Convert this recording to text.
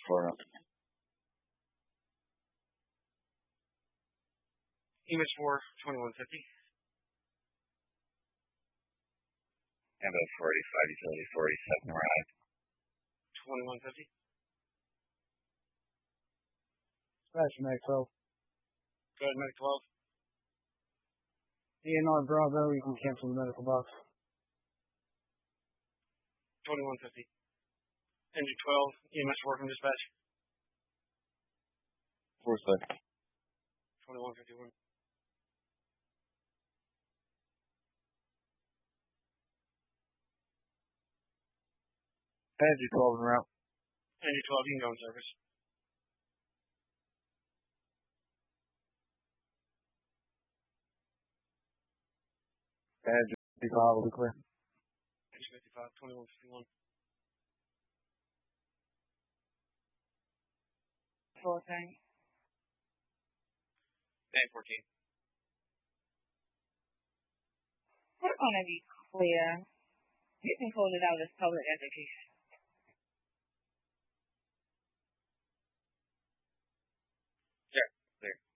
4 round. EMS 4, 2150. Ambo 45, utility 47 arrived. 2150. Dispatch Medic 12. Go ahead, Medic 12. DNR Bravo, you can cancel the medical box. 2150. Engine 12, EMS 4 from dispatch. 4 sec. 2151. Energy 12 en route. Engine 12, you can go in service. Energy 55 will be clear. Engine 55, 2151. 4 thing. Band 14. We're going to be clear. You can call it out as public education. Sure, clear.